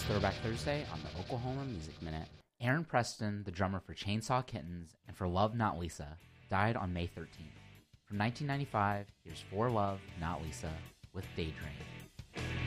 Throwback Thursday on the Oklahoma Music Minute. Aaron Preston, the drummer for Chainsaw Kittens and for Love Not Lisa, died on May 13th. From 1995, here's For Love Not Lisa with Daydream.